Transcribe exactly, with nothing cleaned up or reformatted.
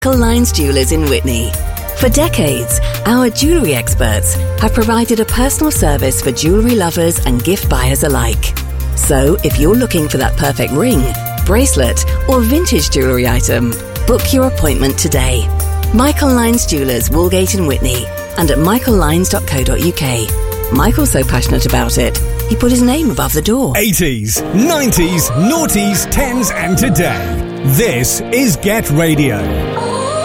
Michael Lyons Jewellers in Whitney. For decades, our jewellery experts have provided a personal service for jewellery lovers and gift buyers alike. So, if you're looking for that perfect ring, bracelet, or vintage jewellery item, book your appointment today. Michael Lyons Jewellers, Woolgate in Whitney, and at michael lyons dot co dot uk. Michael's so passionate about it, he put his name above the door. eighties, nineties, noughties, tens, and today. This is Get Radio.